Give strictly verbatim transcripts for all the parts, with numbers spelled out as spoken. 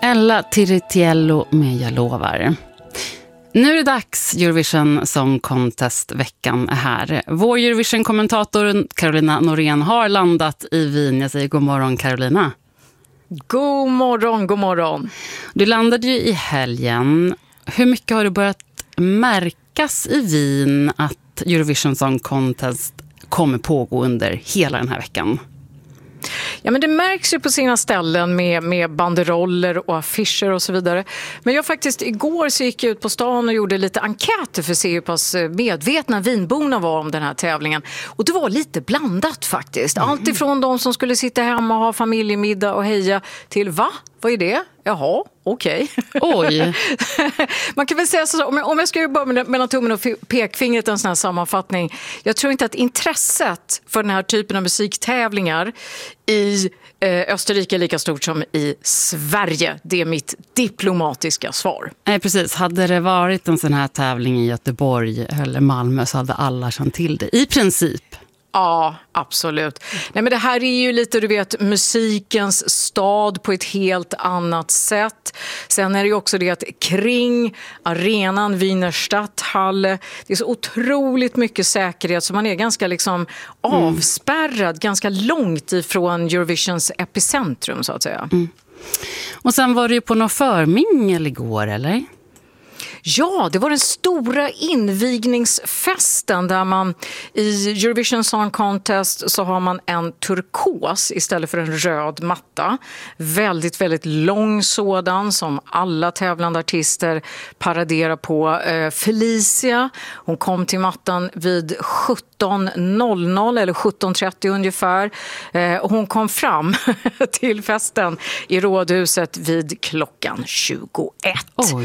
Ella Tiritiello med Jag lovar. Nu är det dags, Eurovision Song Contest-veckan är här. Vår Eurovision-kommentator Carolina Norén har landat i Wien. Jag säger god morgon, Carolina. God morgon, god morgon. Du landade ju i helgen. Hur mycket har du börjat märkas i Wien att Eurovision Song Contest kommer pågå under hela den här veckan? Ja, men det märks ju på sina ställen med, med banderoller och affischer och så vidare. Men jag faktiskt, igår så gick jag ut på stan och gjorde lite enkäter för att se hur pass medvetna vinborna var om den här tävlingen. Och det var lite blandat faktiskt. Mm. Allt ifrån de som skulle sitta hemma och ha familjemiddag och heja till va? Vad är det? Jaha, okej. Okay. Oj. Man kan väl säga så, om jag, om jag ska börja med mellan tummen och pekfingret en sån här sammanfattning. Jag tror inte att intresset för den här typen av musiktävlingar i eh, Österrike är lika stort som i Sverige. Det är mitt diplomatiska svar. Nej, precis. Hade det varit en sån här tävling i Göteborg eller Malmö så hade alla känt till det. I princip. Ja, absolut. Nej, men det här är ju lite, du vet, musikens stad på ett helt annat sätt. Sen är det ju också det att kring arenan Wiener Stadthalle, det är så otroligt mycket säkerhet så man är ganska liksom avspärrad, mm. ganska långt ifrån Eurovisions epicentrum så att säga. Mm. Och sen var det ju på någon förmingel igår, eller? Ja, det var den stora invigningsfesten där man i Eurovision Song Contest så har man en turkos istället för en röd matta. Väldigt, väldigt lång sådan som alla tävlande artister paraderar på. Felicia, hon kom till mattan vid sjutton noll noll eller sjutton trettio ungefär. Hon kom fram till festen i rådhuset vid klockan tjugoett. Oj.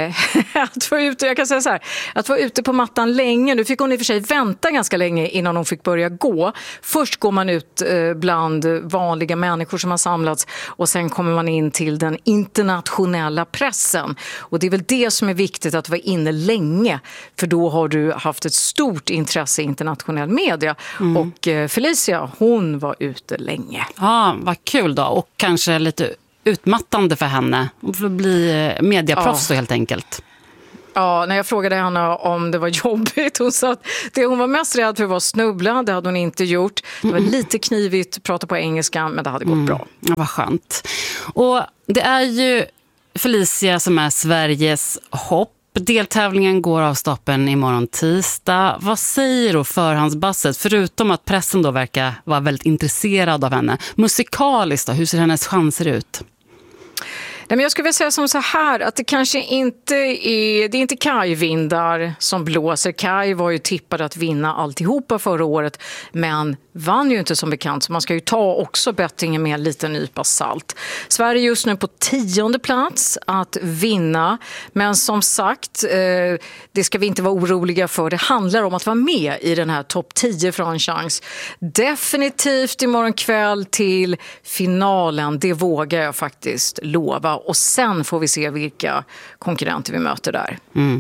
Att vara ute, jag kan säga så här, att vara ute på mattan länge. Nu fick hon i och för sig vänta ganska länge innan hon fick börja gå. Först går man ut bland vanliga människor som har samlats och sen kommer man in till den internationella pressen. Och det är väl det som är viktigt, att vara inne länge, för då har du haft ett stort intresse i internationell media. Mm. Och Felicia, hon var ute länge. Ja, vad kul då. Och kanske lite utmattande för henne för att bli mediaproffs ja. Helt enkelt. Ja, när jag frågade henne om det var jobbigt, hon sa att det hon var mest rädd för var snubbla, det hade hon inte gjort. Det var lite knivigt, prata på engelska, men det hade gått mm. bra. Ja, vad skönt. Och det är ju Felicia som är Sveriges hopp. Deltävlingen går av stapeln imorgon tisdag. Vad säger då förhandsbasset, förutom att pressen då verkar vara väldigt intresserad av henne? Musikaliskt då, hur ser hennes chanser ut? Nej, men jag skulle vilja säga som så här, att det kanske inte är, det är inte Kaj-vindar som blåser. Kaj var ju tippad att vinna alltihopa förra året, men vann ju inte som bekant, så man ska ju ta också bättringen med en liten nypa salt. Sverige är just nu på tionde plats att vinna, men som sagt, eh, det ska vi inte vara oroliga för. Det handlar om att vara med i den här topp tio för en chans. Definitivt imorgon kväll till finalen, det vågar jag faktiskt lova. Och sen får vi se vilka konkurrenter vi möter där. Mm.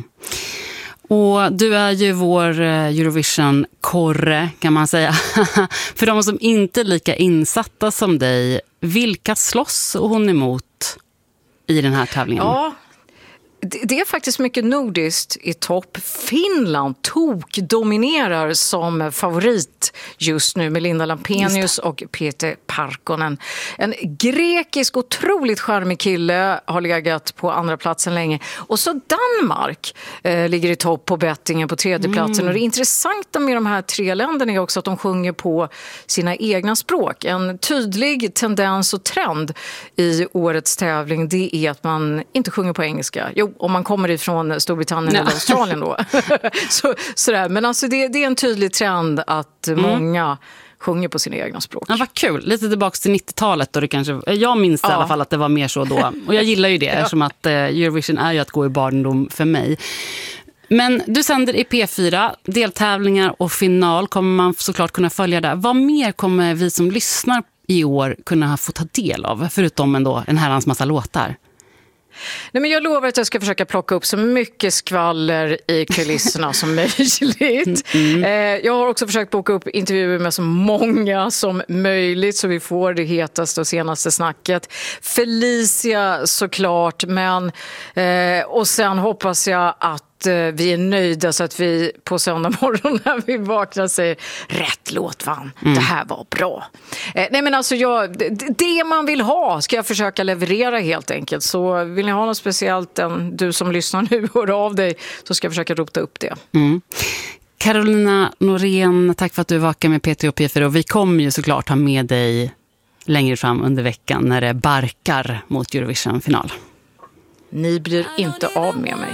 Och du är ju vår Eurovision-korre, kan man säga. För de som inte är lika insatta som dig, vilka slåss hon emot i den här tävlingen? Ja, det är faktiskt mycket nordiskt i topp. Finland tok dominerar som favorit just nu med Linda Lampenius och Peter Parkkonen. En grekisk, otroligt charmig kille har legat på andra platsen länge. Och så Danmark eh, ligger i topp på bettingen på tredje platsen. Mm. Och det intressanta med de här tre länderna är också att de sjunger på sina egna språk. En tydlig tendens och trend i årets tävling, det är att man inte sjunger på engelska. Jo, om man kommer ifrån Storbritannien ja. eller Australien då. så, sådär. Men alltså det, det är en tydlig trend att mm. många sjunger på sina egna språk. Ja, vad kul. Lite tillbaka till nittiotalet då det kanske, jag minns ja. i alla fall att det var mer så då. Och jag gillar ju det, ja. eftersom att eh, Eurovision är ju att gå i barndom för mig. Men du sänder i P fyra, deltävlingar och final kommer man såklart kunna följa där. Vad mer kommer vi som lyssnar i år kunna få ta del av, förutom ändå en herrans massa låtar? Nej, men jag lovar att jag ska försöka plocka upp så mycket skvaller i kulisserna som möjligt. Mm. Eh, jag har också försökt boka upp intervjuer med så många som möjligt så vi får det hetaste och senaste snacket. Felicia såklart, men eh, och sen hoppas jag att vi är nöjda så att vi på söndag morgon när vi vaknar säger rätt låt vann, mm. det här var bra. Eh, nej men alltså jag, det, det man vill ha ska jag försöka leverera helt enkelt. Så vill ni ha något speciellt än du som lyssnar nu hör av dig så ska jag försöka rota upp det. Mm. Carolina Norén, tack för att du vakar med P tre och P fyra och vi kommer ju såklart ha med dig längre fram under veckan när det barkar mot Eurovision-final. Ni blir inte av med mig.